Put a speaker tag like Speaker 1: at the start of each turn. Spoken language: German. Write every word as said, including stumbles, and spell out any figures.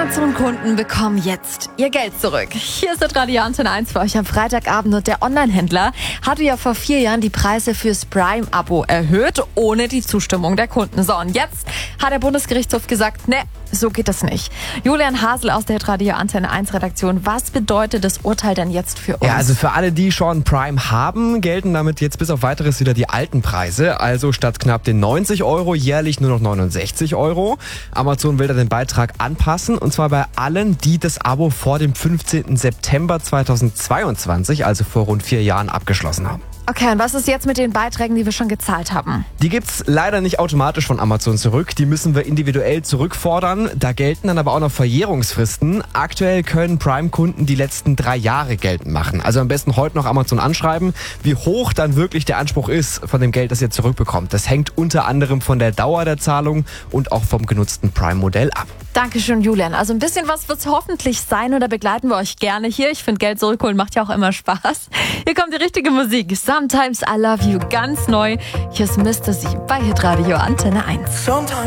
Speaker 1: Amazon-Kunden bekommen jetzt ihr Geld zurück. Hier ist das Radio Antenne eins für euch am Freitagabend und der Online-Händler hatte ja vor vier Jahren die Preise fürs Prime-Abo erhöht, ohne die Zustimmung der Kunden. So, und jetzt hat der Bundesgerichtshof gesagt, ne, so geht das nicht. Julian Hasel aus der Radio Antenne eins Redaktion, was bedeutet das Urteil denn jetzt für uns?
Speaker 2: Ja, also für alle, die schon Prime haben, gelten damit jetzt bis auf weiteres wieder die alten Preise. Also statt knapp den neunzig Euro jährlich nur noch neunundsechzig Euro. Amazon will da den Beitrag anpassen und zwar bei allen, die das Abo vor dem fünfzehnten September zweitausendzweiundzwanzig, also vor rund vier Jahren, abgeschlossen haben.
Speaker 1: Okay, und was ist jetzt mit den Beiträgen, die wir schon gezahlt haben?
Speaker 2: Die gibt's leider nicht automatisch von Amazon zurück. Die müssen wir individuell zurückfordern. Da gelten dann aber auch noch Verjährungsfristen. Aktuell können Prime-Kunden die letzten drei Jahre geltend machen. Also am besten heute noch Amazon anschreiben, wie hoch dann wirklich der Anspruch ist von dem Geld, das ihr zurückbekommt. Das hängt unter anderem von der Dauer der Zahlung und auch vom genutzten Prime-Modell ab.
Speaker 1: Dankeschön, Julian. Also ein bisschen was wird's hoffentlich sein und da begleiten wir euch gerne hier. Ich finde, Geld zurückholen macht ja auch immer Spaß. Hier kommt die richtige Musik. Sometimes I Love You, ganz neu. Hier ist Mister Sie bei Hitradio Antenne eins.